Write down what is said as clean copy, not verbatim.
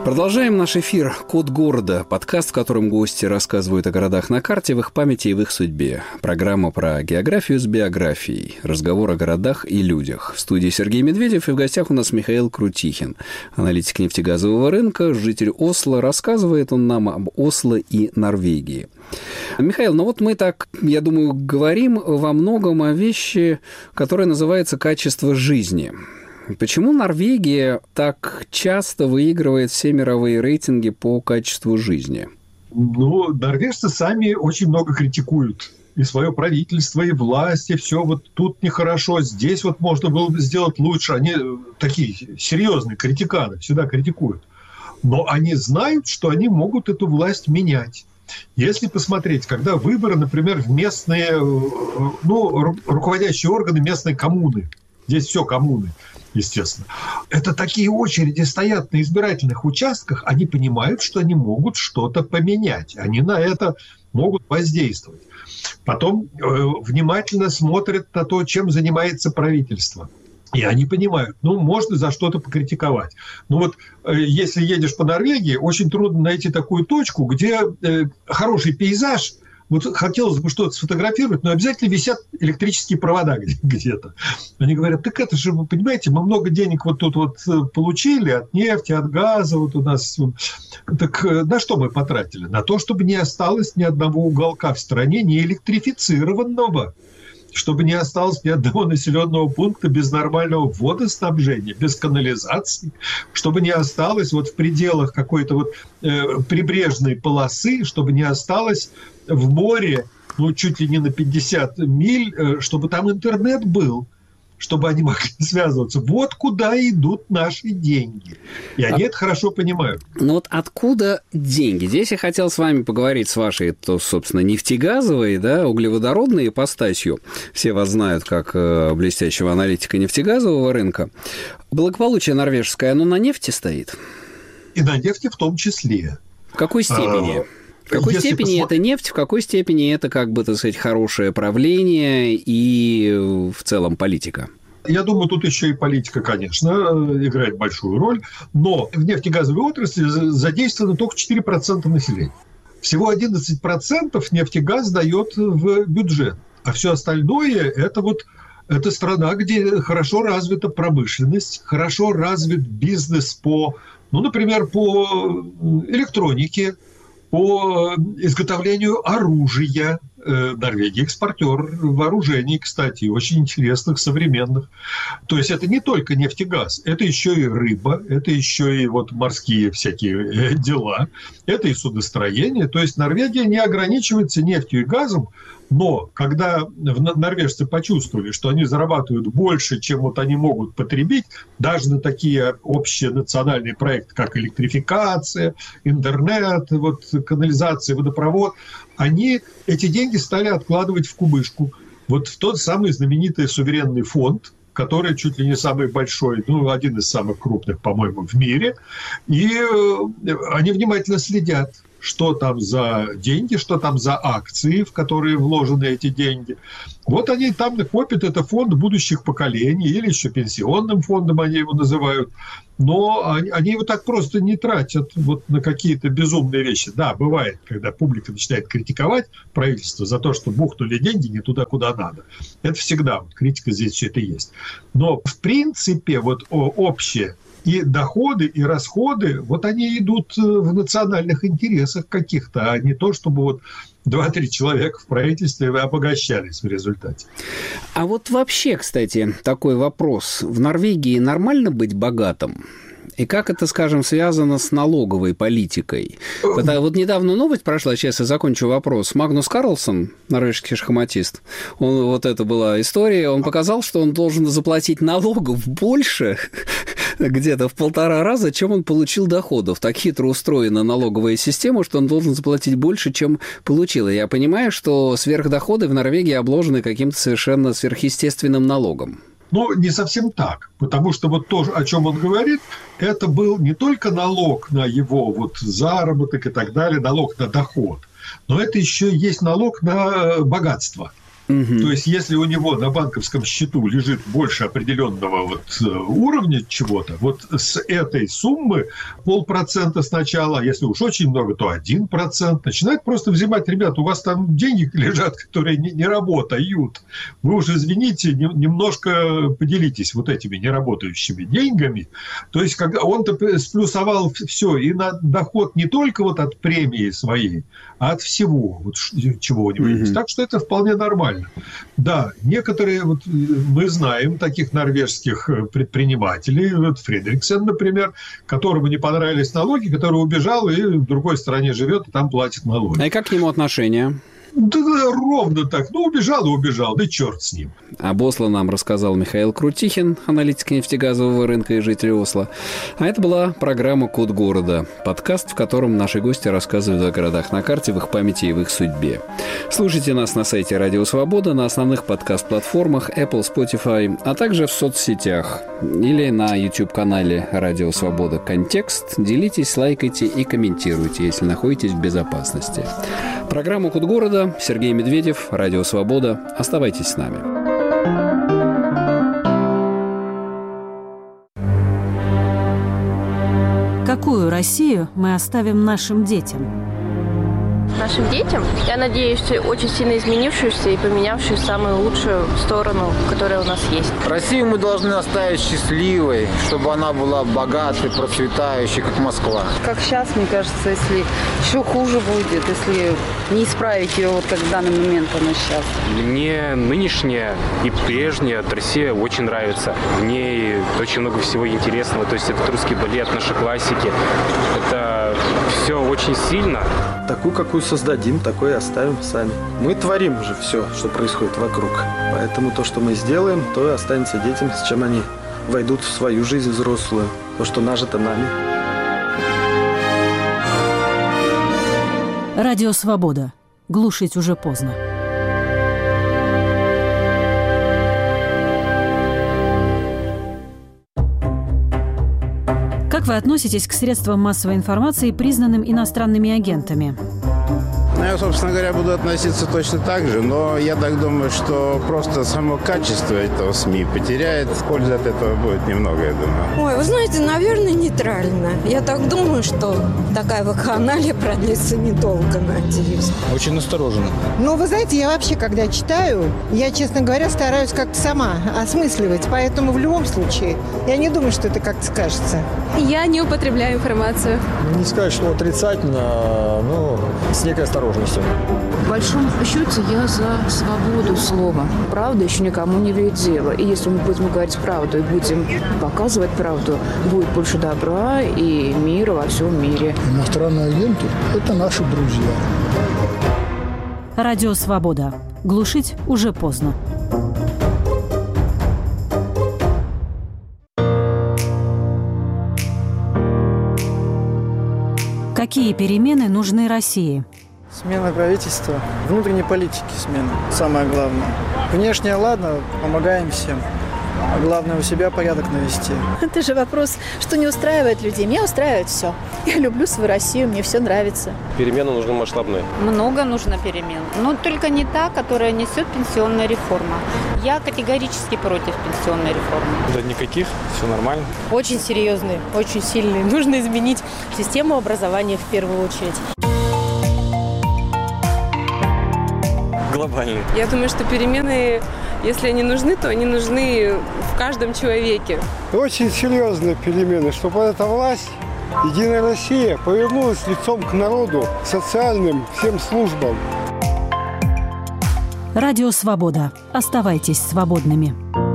Продолжаем наш эфир «Код города», подкаст, в котором гости рассказывают о городах на карте, в их памяти и в их судьбе. Программа про географию с биографией, разговор о городах и людях. В студии Сергей Медведев, и в гостях у нас Михаил Крутихин, аналитик нефтегазового рынка, житель Осло. Рассказывает он нам об Осло и Норвегии. Михаил, ну вот мы так, я думаю, говорим во многом о вещи, которая называется «качество жизни». Почему Норвегия так часто выигрывает все мировые рейтинги по качеству жизни? Ну, норвежцы сами очень много критикуют. И свое правительство, и власть, и все. Вот тут нехорошо, здесь вот можно было бы сделать лучше. Они такие серьезные критиканы, всегда критикуют. Но они знают, что они могут эту власть менять. Если посмотреть, когда выборы, например, в местные, руководящие органы местной коммуны, здесь все коммуны, естественно. Это такие очереди стоят на избирательных участках, они понимают, что они могут что-то поменять. Они на это могут воздействовать. Потом внимательно смотрят на то, чем занимается правительство. И они понимают, можно за что-то покритиковать. Если едешь по Норвегии, очень трудно найти такую точку, где хороший пейзаж. Вот хотелось бы что-то сфотографировать, но обязательно висят электрические провода где-то. Они говорят, так это же, вы понимаете, мы много денег вот тут вот получили от нефти, от газа, вот у нас. Так на что мы потратили? На то, чтобы не осталось ни одного уголка в стране не электрифицированного, чтобы не осталось ни одного населенного пункта без нормального водоснабжения, без канализации, чтобы не осталось вот в пределах какой-то вот прибрежной полосы, чтобы не осталось в море, чуть ли не на 50 миль, чтобы там интернет был, чтобы они могли связываться. Вот куда идут наши деньги. И они это хорошо понимают. Ну вот откуда деньги? Здесь я хотел с вами поговорить с вашей, собственно, нефтегазовой, углеводородной ипостасью. Все вас знают как блестящего аналитика нефтегазового рынка. Благополучие норвежское, оно на нефти стоит? И на нефти в том числе. В какой степени? В какой степени это нефть, в какой степени это, хорошее правление и в целом политика? Я думаю, тут еще и политика, конечно, играет большую роль, но в нефтегазовой отрасли задействовано только 4% населения. Всего 11% нефтегаз дает в бюджет, а все остальное это страна, где хорошо развита промышленность, хорошо развит бизнес например, по электронике, по изготовлению оружия. Норвегия экспортер вооружений, кстати, очень интересных, современных. То есть это не только нефтегаз, это еще и рыба, это еще и морские всякие дела, это и судостроение. То есть Норвегия не ограничивается нефтью и газом, но когда норвежцы почувствовали, что они зарабатывают больше, чем они могут потребить, даже на такие общие национальные проекты, как электрификация, интернет, канализация, водопровод, они эти деньги стали откладывать в кубышку. Вот в тот самый знаменитый суверенный фонд, который чуть ли не самый большой, один из самых крупных, по-моему, в мире. И они внимательно следят, что там за деньги, что там за акции, в которые вложены эти деньги. Вот они там копят, это фонд будущих поколений, или еще пенсионным фондом они его называют. Но они его так просто не тратят на какие-то безумные вещи. Да, бывает, когда публика начинает критиковать правительство за то, что бухнули деньги не туда, куда надо. Это всегда, критика здесь все это есть. Но в принципе общее и доходы, и расходы, они идут в национальных интересах каких-то, а не то, чтобы 2-3 человека в правительстве обогащались в результате. А вообще, кстати, такой вопрос. В Норвегии нормально быть богатым? И как это, скажем, связано с налоговой политикой? Недавно новость прошла, сейчас я закончу вопрос. Магнус Карлсон, норвежский шахматист, это была история, он показал, что он должен заплатить налогов больше, где-то в 1,5 раза, чем он получил доходов. Так хитро устроена налоговая система, что он должен заплатить больше, чем получил. И я понимаю, что сверхдоходы в Норвегии обложены каким-то совершенно сверхъестественным налогом. Не совсем так, потому что то, о чем он говорит, это был не только налог на его заработок и так далее, налог на доход, но это еще есть налог на богатство. То есть, если у него на банковском счету лежит больше определенного уровня чего-то, с этой суммы 0,5% сначала, а если уж очень много, то 1%, начинает просто взимать: ребят, у вас там деньги лежат, которые не работают. Вы уж, извините, немножко поделитесь этими неработающими деньгами. То есть, когда он-то сплюсовал все, и на доход не только от премии своей, а от всего, чего у него есть. Так что это вполне нормально. Да, некоторые, мы знаем таких норвежских предпринимателей, Фредриксен, например, которому не понравились налоги, который убежал и в другой стране живет, и там платит налоги. А как к нему отношение? Да, ровно так. Убежал и убежал. Да черт с ним. Об Осло нам рассказал Михаил Крутихин, аналитик нефтегазового рынка и житель Осло. А это была программа «Код города», подкаст, в котором наши гости рассказывают о городах на карте, в их памяти и в их судьбе. Слушайте нас на сайте Радио Свобода, на основных подкаст-платформах Apple, Spotify, а также в соцсетях или на YouTube-канале Радио Свобода «Контекст». Делитесь, лайкайте и комментируйте, если находитесь в безопасности. Программа «Код города», Сергей Медведев, Радио Свобода. Оставайтесь с нами. Какую Россию мы оставим нашим детям? Нашим детям, я надеюсь, очень сильно изменившуюся и поменявшую в самую лучшую сторону, которая у нас есть. Россию мы должны оставить счастливой, чтобы она была богатой, процветающей, как Москва. Как сейчас, мне кажется, если еще хуже будет, если не исправить ее, как в данный момент она сейчас. Мне нынешняя и прежняя Россия очень нравится. В ней очень много всего интересного. То есть это русский балет, наши классики. Это все очень сильно. Такую, какую создадим, такой и оставим сами. Мы творим же все, что происходит вокруг. Поэтому то, что мы сделаем, то и останется детям, с чем они войдут в свою жизнь взрослую. То, что нажито нами. Радио Свобода. Глушить уже поздно. Как вы относитесь к средствам массовой информации, признанным иностранными агентами? Я, собственно говоря, буду относиться точно так же, но я так думаю, что просто само качество этого СМИ потеряет. Пользы от этого будет немного, я думаю. Ой, вы знаете, наверное, нейтрально. Я так думаю, что такая вакханалия продлится недолго, надеюсь. Очень настороженно. Вы знаете, я вообще, когда читаю, я, честно говоря, стараюсь как-то сама осмысливать. Поэтому в любом случае, я не думаю, что это как-то скажется. Я не употребляю информацию. Не сказать, что отрицательно, но с некой осторожностью. В большом счете я за свободу слова. Правда еще никому не вредила. И если мы будем говорить правду и будем показывать правду, будет больше добра и мира во всем мире. Иностранные агенты – это наши друзья. Радио Свобода. Глушить уже поздно. Какие перемены нужны России? Смена правительства, внутренней политики смена, самое главное. Внешне, ладно, помогаем всем. А главное, у себя порядок навести. Это же вопрос, что не устраивает людей. Меня устраивает все. Я люблю свою Россию, мне все нравится. Перемены нужны масштабные. Много нужно перемен. Но только не та, которая несет пенсионная реформа. Я категорически против пенсионной реформы. Да никаких, все нормально. Очень серьезные, очень сильные. Нужно изменить систему образования в первую очередь. Глобальный. Я думаю, что перемены, если они нужны, то они нужны в каждом человеке. Очень серьезные перемены, чтобы эта власть, Единая Россия, повернулась лицом к народу, к социальным всем службам. Радио Свобода. Оставайтесь свободными.